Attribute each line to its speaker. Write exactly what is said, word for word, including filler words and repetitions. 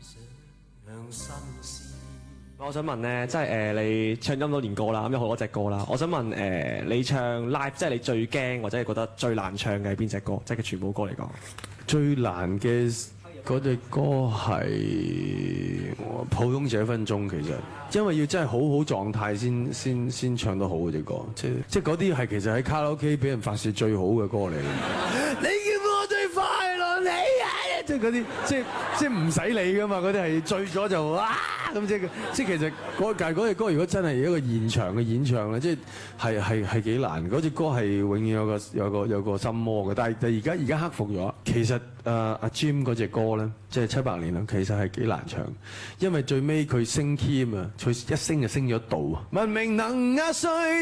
Speaker 1: 我想問咧，即係誒、呃、你唱咁多年歌啦，咁有好多隻歌啦。我想問誒、呃，你唱 live 即係你最驚或者係覺得最難唱嘅係邊隻歌？即係佢全部歌嚟講，
Speaker 2: 最難嘅嗰隻歌係普通這一分鐘，其實因為要真係好好狀態先先先唱得好嗰隻歌，即即嗰啲係其實喺卡拉 OK 俾人發泄最好嘅歌嚟。你叫我最快樂你啊！即係嗰啲即即唔使理噶嘛，嗰啲係醉咗就啊咁即即其實嗰但係嗰隻歌如果真係一個現場嘅演唱咧，即係係係幾難。嗰隻歌係永遠有個有個有個心魔嘅，但係但係而家而家克服咗。其實誒阿 Jim 嗰隻歌咧，即係七百年啦，其實係幾難唱，因為最尾佢升 key 啊嘛，佢一升就升咗度啊。文明能壓碎